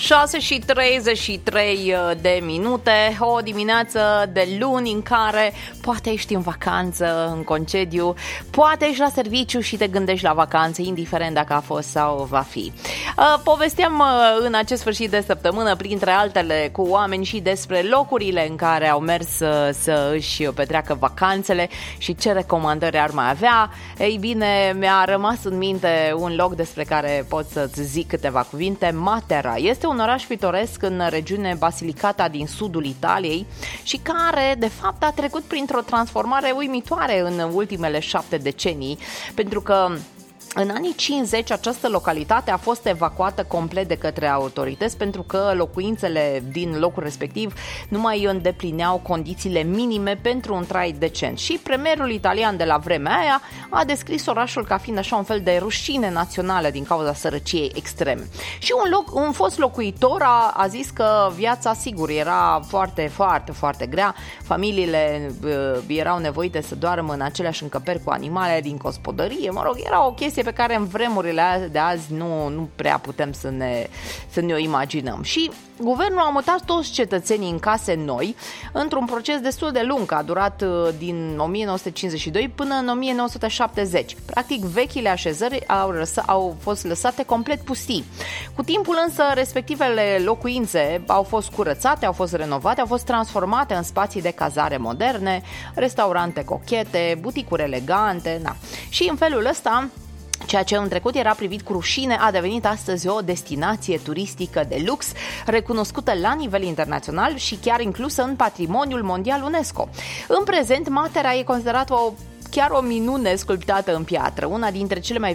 6:33 de minute, o dimineață de luni în care poate ești în vacanță, în concediu, poate ești la serviciu și te gândești la vacanță, indiferent dacă a fost sau va fi. Povesteam în acest sfârșit de săptămână, printre altele, cu oameni și despre locurile în care au mers să își petreacă vacanțele și ce recomandări ar mai avea. Ei bine, mi-a rămas în minte un loc despre care pot să-ți zic câteva cuvinte. Matera este un oraș pitoresc în regiune Basilicata din sudul Italiei și care, de fapt, a trecut printr-o transformare uimitoare în ultimele 7 decenii, pentru că în anii 50 această localitate a fost evacuată complet de către autorități pentru că locuințele din locul respectiv nu mai îndeplineau condițiile minime pentru un trai decent. Și premierul italian de la vremea aia a descris orașul ca fiind așa un fel de rușine națională din cauza sărăciei extreme. Și un fost locuitor a zis că viața, sigur, era foarte, foarte, foarte grea. Familiile erau nevoite să doarmă în aceleași încăperi cu animale din gospodărie. Mă rog, era o chestie pe care în vremurile de azi nu prea putem să ne o imaginăm. Și guvernul a mutat toți cetățenii în case noi într-un proces destul de lung, a durat din 1952 până în 1970. Practic, vechile așezări au fost lăsate complet pustii. Cu timpul însă, respectivele locuințe au fost curățate, au fost renovate, au fost transformate în spații de cazare moderne, restaurante cochete, buticuri elegante, na. Și în felul ăsta, ceea ce în trecut era privit cu rușine a devenit astăzi o destinație turistică de lux, recunoscută la nivel internațional și chiar inclusă în patrimoniul mondial UNESCO. În prezent, Matera e considerată chiar o minune sculptată în piatră, una dintre cele mai